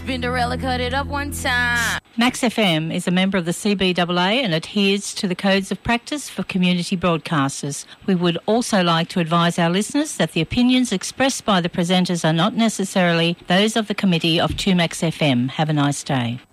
Spinderella cut it up one time. Max FM is a member of the CBAA and adheres to the codes of practice for community broadcasters. We would also like to advise our listeners that the opinions expressed by the presenters are not necessarily those of the committee of 2Max FM. Have a nice day.